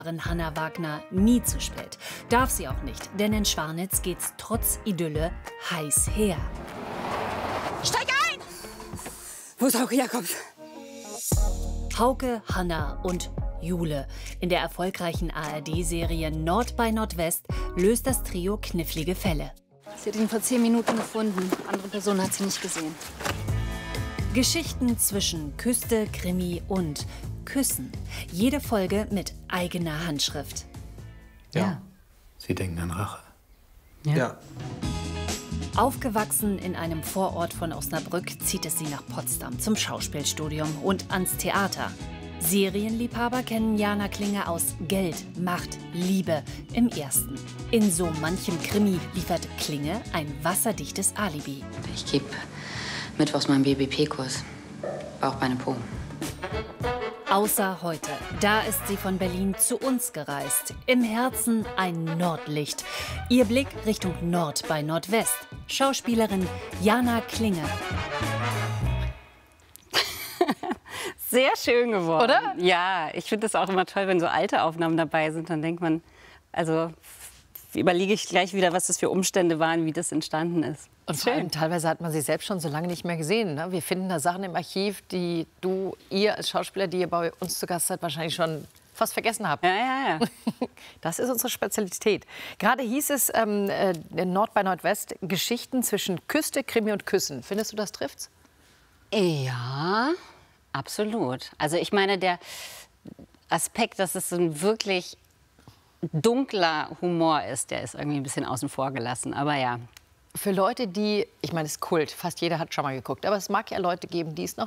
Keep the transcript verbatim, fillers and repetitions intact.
Hanna Wagner nie zu spät. Darf sie auch nicht, denn in Schwarnitz geht's trotz Idylle heiß her. Steig ein! Wo ist Hauke Jakobs? Hauke, Hanna und Jule. In der erfolgreichen A R D-Serie Nord bei Nordwest löst das Trio knifflige Fälle. Sie hat ihn vor zehn Minuten gefunden. Andere Person hat sie nicht gesehen. Geschichten zwischen Küste, Krimi und Küssen. Jede Folge mit eigener Handschrift. Ja. Ja. Sie denken an Rache. Ja. Ja. Aufgewachsen in einem Vorort von Osnabrück zieht es sie nach Potsdam zum Schauspielstudium und ans Theater. Serienliebhaber kennen Jana Klinge aus Geld, Macht, Liebe im ersten. In so manchem Krimi liefert Klinge ein wasserdichtes Alibi. Ich gebe mittwochs meinen B B P-Kurs. Bauch, Beine, Po. Außer heute. Da ist sie von Berlin zu uns gereist. Im Herzen ein Nordlicht. Ihr Blick Richtung Nord bei Nordwest. Schauspielerin Jana Klinge. Sehr schön geworden. Oder? Ja, ich finde es auch immer toll, wenn so alte Aufnahmen dabei sind. Dann denkt man, also überlege ich gleich wieder, was das für Umstände waren, wie das entstanden ist. Und vor allem teilweise hat man sie selbst schon so lange nicht mehr gesehen. Ne? Wir finden da Sachen im Archiv, die du, ihr als Schauspieler, die ihr bei uns zu Gast seid, wahrscheinlich schon fast vergessen habt. Ja, ja, ja. Das ist unsere Spezialität. Gerade hieß es ähm, äh, in Nord bei Nordwest Geschichten zwischen Küste, Krimi und Küssen. Findest du, das trifft's? Ja, absolut. Also ich meine, der Aspekt, dass es so ein wirklich dunkler Humor ist, der ist irgendwie ein bisschen außen vor gelassen. Aber ja. Für Leute, die, ich meine, es ist Kult, fast jeder hat schon mal geguckt, aber es mag ja Leute geben, die es noch